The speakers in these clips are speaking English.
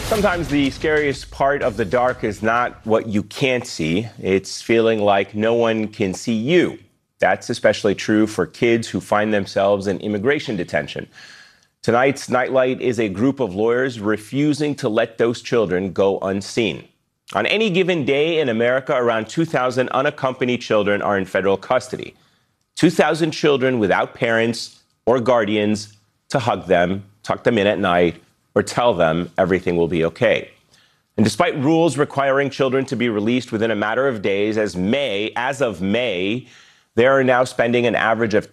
Sometimes the scariest part of the dark is not what you can't see. It's feeling like no one can see you. That's especially true for kids who find themselves in immigration detention. Tonight's Nightlight is a group of lawyers refusing to let those children go unseen. On any given day in America, around 2,000 unaccompanied children are in federal custody. 2,000 children without parents or guardians to hug them, tuck them in at night, or tell them everything will be okay. And despite rules requiring children to be released within a matter of days, as of May, they are now spending an average of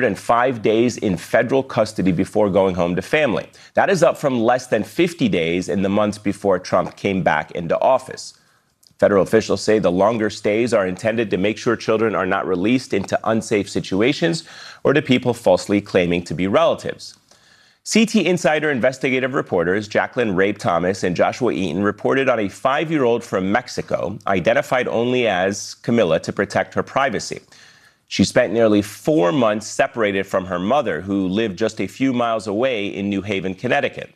205 days in federal custody before going home to family. That is up from less than 50 days in the months before Trump came back into office. Federal officials say the longer stays are intended to make sure children are not released into unsafe situations or to people falsely claiming to be relatives. CT Insider investigative reporters Jacqueline Rabe Thomas and Joshua Eaton reported on a 5-year-old from Mexico, identified only as Camilla to protect her privacy. She spent nearly 4 months separated from her mother, who lived just a few miles away in New Haven, Connecticut.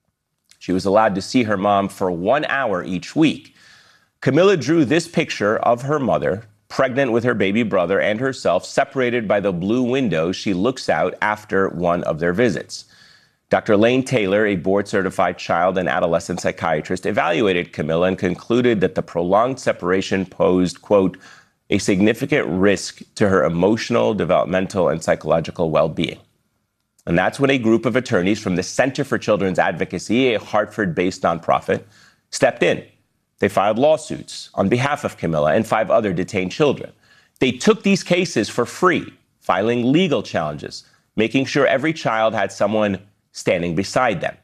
She was allowed to see her mom for 1 hour each week. Camilla drew this picture of her mother, pregnant with her baby brother and herself, separated by the blue window she looks out after one of their visits. Dr. Lane Taylor, a board-certified child and adolescent psychiatrist, evaluated Camilla and concluded that the prolonged separation posed, quote, a significant risk to her emotional, developmental, and psychological well-being. And that's when a group of attorneys from the Center for Children's Advocacy, a Hartford-based nonprofit, stepped in. They filed lawsuits on behalf of Camilla and 5 other detained children. They took these cases for free, filing legal challenges, making sure every child had someone standing beside them.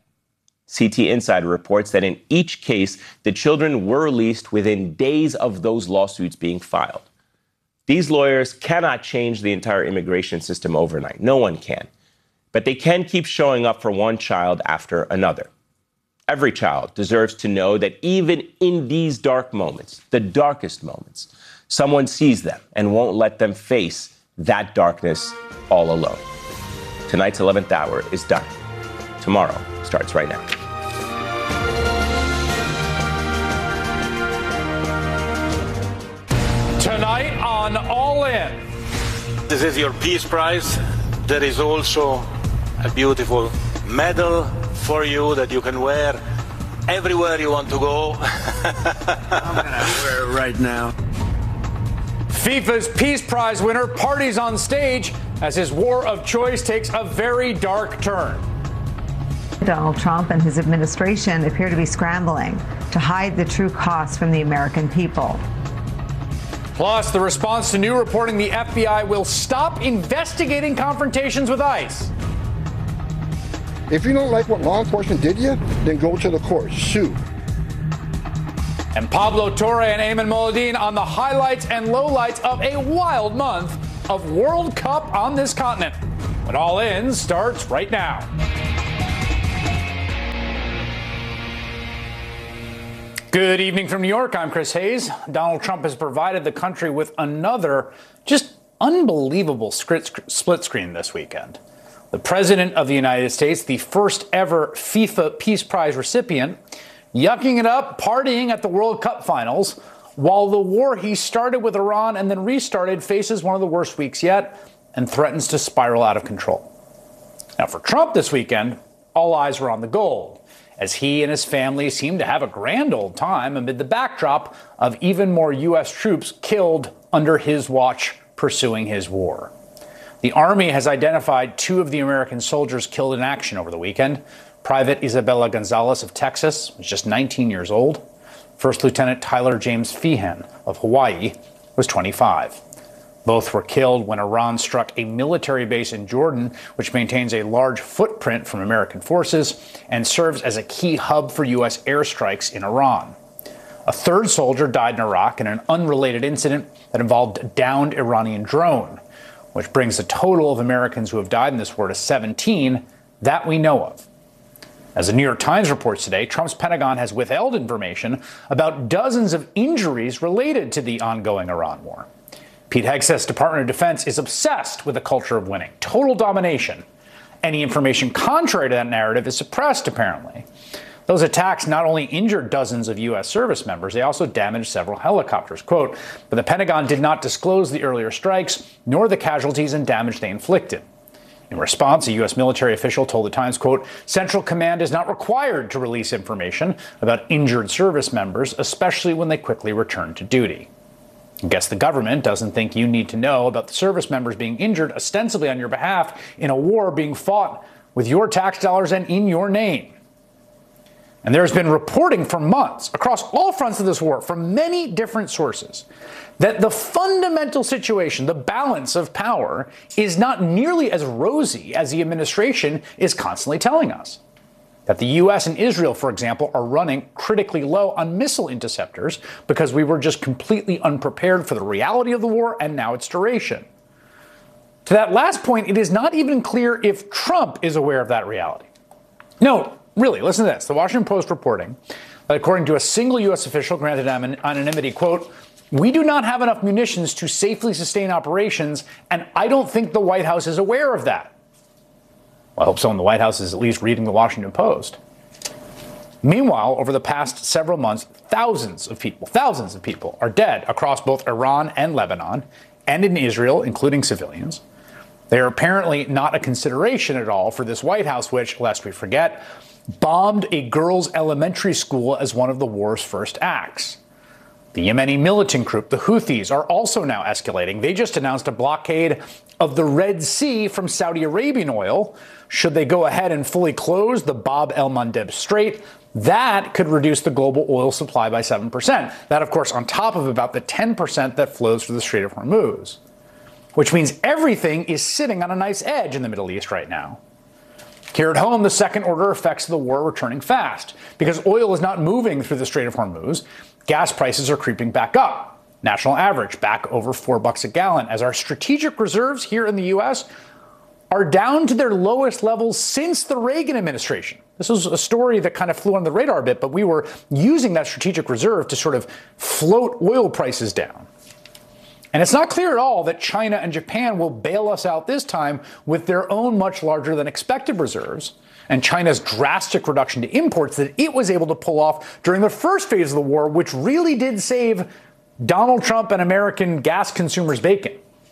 CT Insider reports that in each case, the children were released within days of those lawsuits being filed. These lawyers cannot change the entire immigration system overnight. No one can. But they can keep showing up for one child after another. Every child deserves to know that even in these dark moments, the darkest moments, someone sees them and won't let them face that darkness all alone. Tonight's 11th hour is done. Tomorrow starts right now. Tonight on All In. This is your Peace Prize. There is also a beautiful medal for you that you can wear everywhere you want to go. I'm going to wear it right now. FIFA's Peace Prize winner parties on stage as his war of choice takes a very dark turn. Donald Trump and his administration appear to be scrambling to hide the true cost from the American people. Plus, the response to new reporting the FBI will stop investigating confrontations with ICE. If you don't like what law enforcement did to you, then go to the courts, sue. And Pablo Torre and Ayman Mohyeldin on the highlights and lowlights of a wild month of World Cup on this continent. When All In starts right now. Good evening from New York. I'm Chris Hayes. Donald Trump has provided the country with another just unbelievable split screen this weekend. The President of the United States, the first ever FIFA Peace Prize recipient, yucking it up, partying at the World Cup finals, while the war he started with Iran and then restarted faces one of the worst weeks yet and threatens to spiral out of control. Now, for Trump this weekend, all eyes were on the gold, as he and his family seemed to have a grand old time amid the backdrop of even more U.S. troops killed under his watch pursuing his war. The Army has identified 2 of the American soldiers killed in action over the weekend. Private Isabella Gonzalez of Texas was just 19 years old. First Lieutenant Tyler James Feehan of Hawaii was 25. Both were killed when Iran struck a military base in Jordan, which maintains a large footprint from American forces and serves as a key hub for U.S. airstrikes in Iran. A third soldier died in Iraq in an unrelated incident that involved a downed Iranian drone, which brings the total of Americans who have died in this war to 17 that we know of. As the New York Times reports today, Trump's Pentagon has withheld information about dozens of injuries related to the ongoing Iran war. Pete Hegseth's Department of Defense is obsessed with a culture of winning, total domination. Any information contrary to that narrative is suppressed, apparently. Those attacks not only injured dozens of U.S. service members, they also damaged several helicopters. Quote, but the Pentagon did not disclose the earlier strikes, nor the casualties and damage they inflicted. In response, a U.S. military official told the Times, quote, Central Command is not required to release information about injured service members, especially when they quickly return to duty. I guess the government doesn't think you need to know about the service members being injured ostensibly on your behalf in a war being fought with your tax dollars and in your name. And there's been reporting for months across all fronts of this war from many different sources that the fundamental situation, the balance of power, is not nearly as rosy as the administration is constantly telling us. That the U.S. and Israel, for example, are running critically low on missile interceptors because we were just completely unprepared for the reality of the war and now its duration. To that last point, it is not even clear if Trump is aware of that reality. No. Really, listen to this. The Washington Post reporting that according to a single U.S. official granted anonymity, quote, we do not have enough munitions to safely sustain operations, and I don't think the White House is aware of that. Well, I hope someone in the White House is at least reading the Washington Post. Meanwhile, over the past several months, thousands of people are dead across both Iran and Lebanon, and in Israel, including civilians. They are apparently not a consideration at all for this White House, which, lest we forget, bombed a girls' elementary school as one of the war's first acts. The Yemeni militant group, the Houthis, are also now escalating. They just announced a blockade of the Red Sea from Saudi Arabian oil. Should they go ahead and fully close the Bab el-Mandeb Strait, that could reduce the global oil supply by 7%. That, of course, on top of about the 10% that flows through the Strait of Hormuz. Which means everything is sitting on a nice edge in the Middle East right now. Here at home, the second-order effects of the war are returning fast. Because oil is not moving through the Strait of Hormuz, gas prices are creeping back up. National average back over $4 a gallon, as our strategic reserves here in the U.S. are down to their lowest levels since the Reagan administration. This was a story that kind of flew on the radar a bit, but we were using that strategic reserve to sort of float oil prices down. And it's not clear at all that China and Japan will bail us out this time with their own much larger than expected reserves and China's drastic reduction to imports that it was able to pull off during the first phase of the war, which really did save Donald Trump and American gas consumers bacon.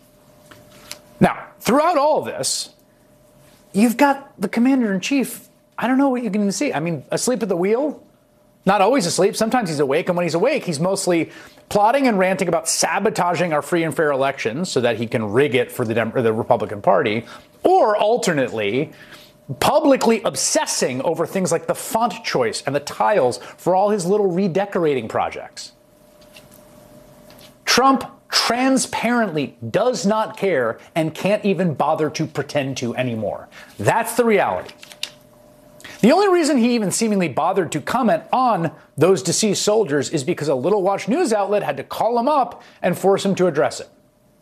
Now, throughout all of this, you've got the commander-in-chief. I don't know what you can even see. I mean, asleep at the wheel? Not always asleep. Sometimes he's awake. And when he's awake, he's mostly plotting and ranting about sabotaging our free and fair elections so that he can rig it for the Republican Party. Or alternately, publicly obsessing over things like the font choice and the tiles for all his little redecorating projects. Trump transparently does not care and can't even bother to pretend to anymore. That's the reality. The only reason he even seemingly bothered to comment on those deceased soldiers is because a Little Watch news outlet had to call him up and force him to address it.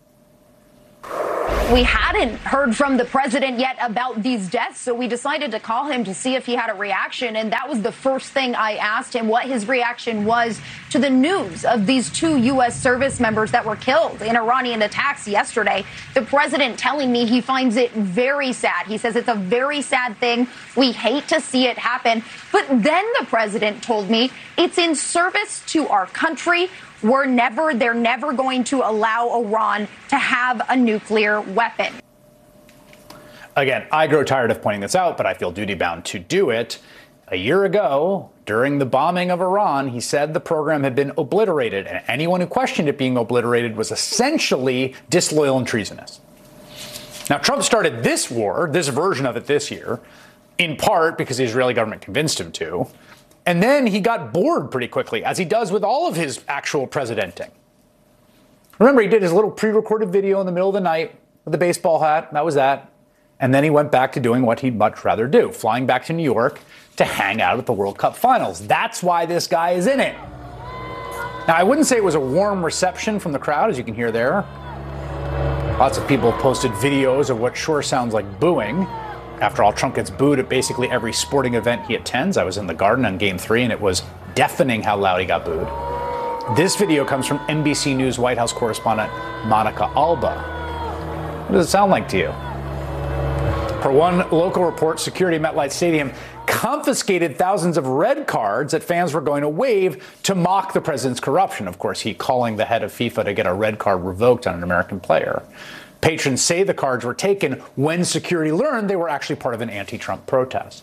We hadn't heard from the president yet about these deaths, so we decided to call him to see if he had a reaction. And that was the first thing I asked him, what his reaction was to the news of these 2 U.S. service members that were killed in Iranian attacks yesterday. The president telling me he finds it very sad. He says it's a very sad thing. We hate to see it happen. But then the president told me it's in service to our country. They're never going to allow Iran to have a nuclear weapon. Again, I grow tired of pointing this out, but I feel duty-bound to do it. A year ago, during the bombing of Iran, he said the program had been obliterated, and anyone who questioned it being obliterated was essentially disloyal and treasonous. Now, Trump started this war, this version of it this year, in part because the Israeli government convinced him to. And then he got bored pretty quickly, as he does with all of his actual presidenting. Remember, he did his little pre-recorded video in the middle of the night with a baseball hat. That was that. And then he went back to doing what he'd much rather do, flying back to New York to hang out at the World Cup finals. That's why this guy is in it. Now, I wouldn't say it was a warm reception from the crowd, as you can hear there. Lots of people posted videos of what sure sounds like booing. After all, Trump gets booed at basically every sporting event he attends. I was in the Garden on Game 3, and it was deafening how loud he got booed. This video comes from NBC News White House correspondent Monica Alba. What does it sound like to you? Per one local report, security at MetLife Stadium confiscated thousands of red cards that fans were going to wave to mock the president's corruption. Of course, he calling the head of FIFA to get a red card revoked on an American player. Patrons say the cards were taken when security learned they were actually part of an anti-Trump protest.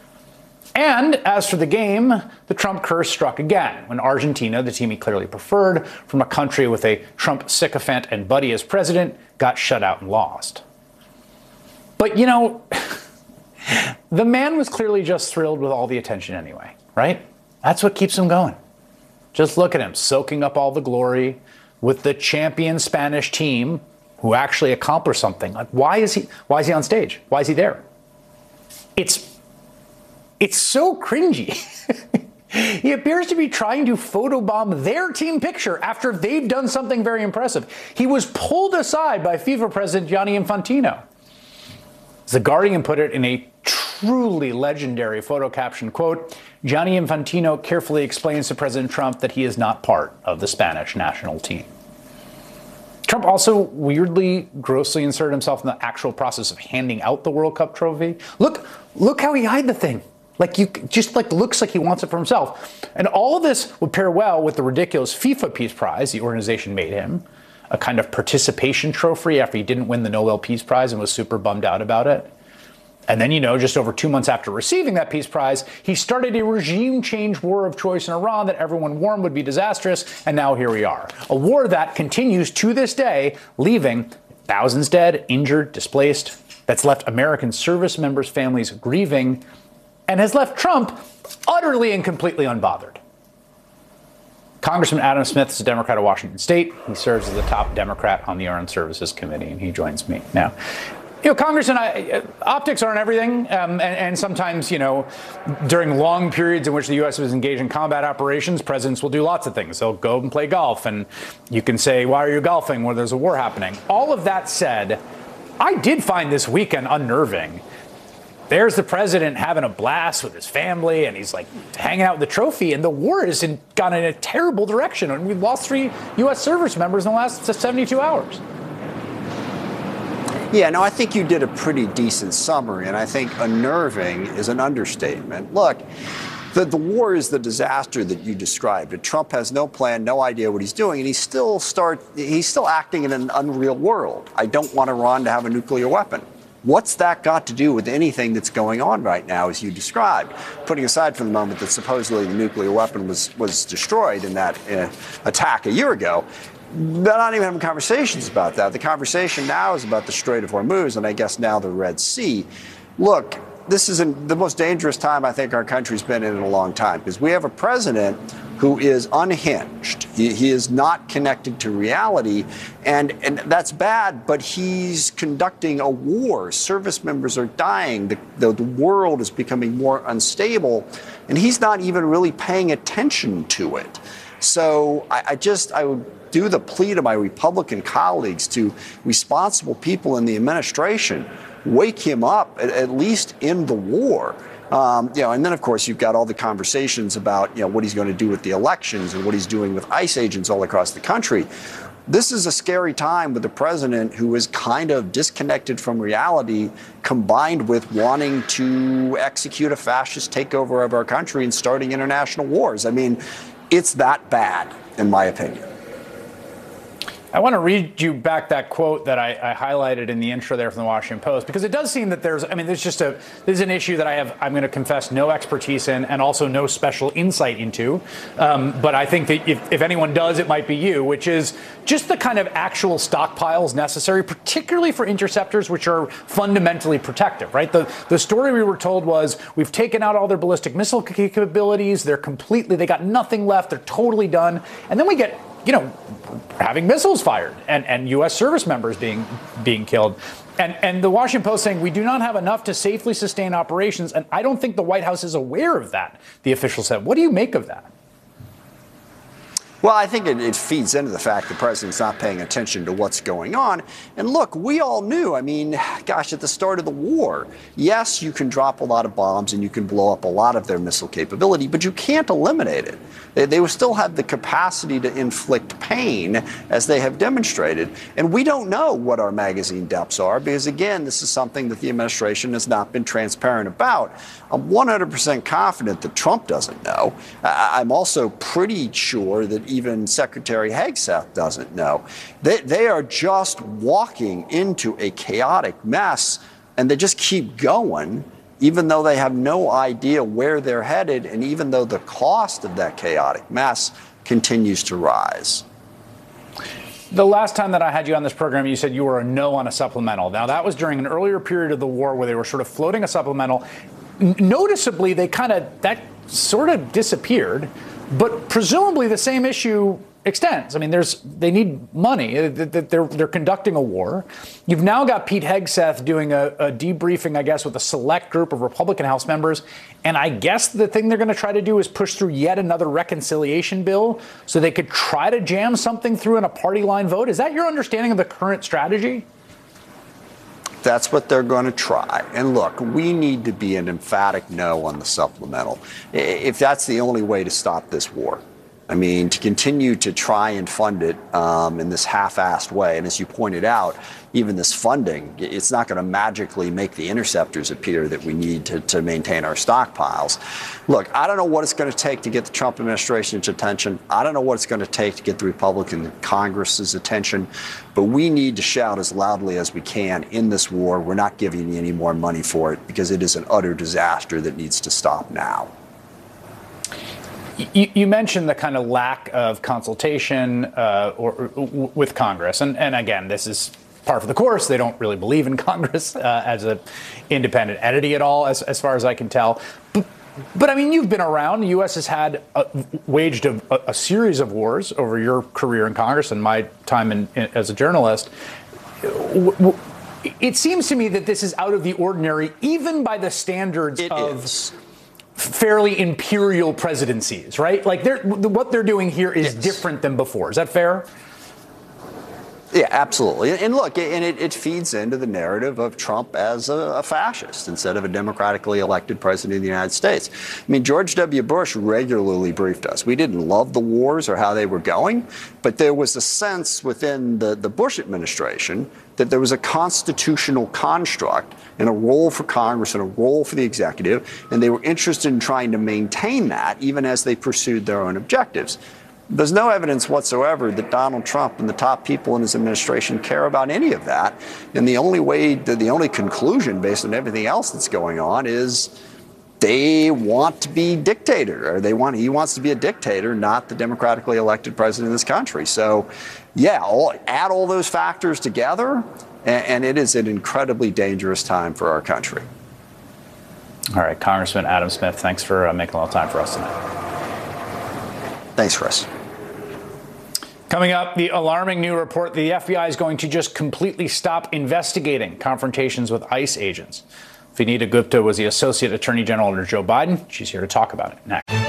And as for the game, the Trump curse struck again when Argentina, the team he clearly preferred from a country with a Trump sycophant and buddy as president, got shut out and lost. But, you know, the man was clearly just thrilled with all the attention anyway, right? That's what keeps him going. Just look at him soaking up all the glory with the champion Spanish team who actually accomplished something. Like, why is he on stage? Why is he there? It's so cringy. He appears to be trying to photobomb their team picture after they've done something very impressive. He was pulled aside by FIFA president Gianni Infantino. As The Guardian put it in a truly legendary photo caption, quote, Gianni Infantino carefully explains to President Trump that he is not part of the Spanish national team. Trump also weirdly, grossly inserted himself in the actual process of handing out the World Cup trophy. Look how he eyed the thing. Looks like he wants it for himself. And all of this would pair well with the ridiculous FIFA Peace Prize the organization made him, a kind of participation trophy after he didn't win the Nobel Peace Prize and was super bummed out about it. And then, just over 2 months after receiving that Peace Prize, he started a regime change war of choice in Iran that everyone warned would be disastrous. And now here we are. A war that continues to this day, leaving thousands dead, injured, displaced, that's left American service members' families grieving, and has left Trump utterly and completely unbothered. Congressman Adam Smith is a Democrat of Washington State. He serves as the top Democrat on the Armed Services Committee, and he joins me now. Congressman, optics aren't everything, and sometimes, during long periods in which the U.S. was engaged in combat operations, presidents will do lots of things. They'll go and play golf, and you can say, why are you golfing when there's a war happening? All of that said, I did find this weekend unnerving. There's the president having a blast with his family, and he's hanging out with the trophy, and the war has gone in a terrible direction. And we've lost 3 U.S. service members in the last 72 hours. Yeah, no, I think you did a pretty decent summary, and I think unnerving is an understatement. Look, the war is the disaster that you described. Trump has no plan, no idea what he's doing, and he's still acting in an unreal world. I don't want Iran to have a nuclear weapon. What's that got to do with anything that's going on right now, as you described? Putting aside for the moment that supposedly the nuclear weapon was destroyed in that attack a year ago, they're not even having conversations about that. The conversation now is about the Strait of Hormuz and I guess now the Red Sea. Look, this is the most dangerous time I think our country's been in a long time, because we have a president who is unhinged. He is not connected to reality, and that's bad, but he's conducting a war. Service members are dying. The world is becoming more unstable, and he's not even really paying attention to it. So I would do the plea to my Republican colleagues, to responsible people in the administration, wake him up, at least in the war. And then, of course, you've got all the conversations about, what he's going to do with the elections and what he's doing with ICE agents all across the country. This is a scary time with a president who is kind of disconnected from reality, combined with wanting to execute a fascist takeover of our country and starting international wars. I mean, it's that bad, in my opinion. I want to read you back that quote that I highlighted in the intro there from the Washington Post, because it does seem that there's an issue that I'm going to confess, no expertise in and also no special insight into. But I think that if anyone does, it might be you, which is just the kind of actual stockpiles necessary, particularly for interceptors, which are fundamentally protective, right? The story we were told was we've taken out all their ballistic missile capabilities. They got nothing left. They're totally done. And then we get, having missiles fired and U.S. service members being killed. And the Washington Post saying we do not have enough to safely sustain operations. And I don't think the White House is aware of that, the official said. What do you make of that? Well, I think it feeds into the fact the president's not paying attention to what's going on. And look, we all knew, I mean, gosh, at the start of the war, yes, you can drop a lot of bombs and you can blow up a lot of their missile capability, but you can't eliminate it. They will still have the capacity to inflict pain, as they have demonstrated. And we don't know what our magazine depths are because, again, this is something that the administration has not been transparent about. I'm 100% confident that Trump doesn't know. I'm also pretty sure that even Secretary Hegseth doesn't know. They are just walking into a chaotic mess, and they just keep going, even though they have no idea where they're headed, and even though the cost of that chaotic mess continues to rise. The last time that I had you on this program, you said you were a no on a supplemental. Now, that was during an earlier period of the war where they were sort of floating a supplemental. Noticeably, that sort of disappeared, but presumably the same issue extends. I mean, they need money. They're conducting a war. You've now got Pete Hegseth doing a debriefing, I guess, with a select group of Republican House members. And I guess the thing they're going to try to do is push through yet another reconciliation bill so they could try to jam something through in a party line vote. Is that your understanding of the current strategy? That's what they're going to try. And look, we need to be an emphatic no on the supplemental, if that's the only way to stop this war. I mean, to continue to try and fund it in this half-assed way. And as you pointed out, even this funding, it's not going to magically make the interceptors appear that we need to maintain our stockpiles. Look, I don't know what it's going to take to get the Trump administration's attention. I don't know what it's going to take to get the Republican Congress's attention. But we need to shout as loudly as we can in this war. We're not giving you any more money for it because it is an utter disaster that needs to stop now. You mentioned the kind of lack of consultation with Congress. And again, this is par for the course. They don't really believe in Congress as an independent entity at all, as far as I can tell. But I mean, you've been around. The U.S. has waged a series of wars over your career in Congress and my time as a journalist. It seems to me that this is out of the ordinary, even by the standards of fairly imperial presidencies, right? Like what they're doing here is different than before. Is that fair? Yeah, absolutely. And look, and it feeds into the narrative of Trump as a fascist instead of a democratically elected president of the United States. I mean, George W. Bush regularly briefed us. We didn't love the wars or how they were going, but there was a sense within the Bush administration that there was a constitutional construct and a role for Congress and a role for the executive, and they were interested in trying to maintain that even as they pursued their own objectives. There's no evidence whatsoever that Donald Trump and the top people in his administration care about any of that. And the only conclusion based on everything else that's going on is they want to be dictator, or he wants to be a dictator, not the democratically elected president of this country. So, yeah, add all those factors together, and it is an incredibly dangerous time for our country. All right, Congressman Adam Smith, thanks for making a little time for us tonight. Thanks, Chris. Coming up, the alarming new report the FBI is going to just completely stop investigating confrontations with ICE agents. Vanita Gupta was the Associate Attorney General under Joe Biden. She's here to talk about it next.